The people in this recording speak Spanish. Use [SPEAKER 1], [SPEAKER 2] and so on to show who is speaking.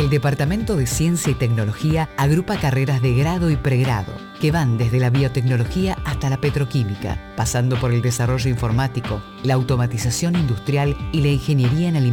[SPEAKER 1] El Departamento de Ciencia y Tecnología agrupa carreras de grado y pregrado, que van desde la biotecnología hasta la petroquímica, pasando por el desarrollo informático, la automatización industrial y la ingeniería en alimentos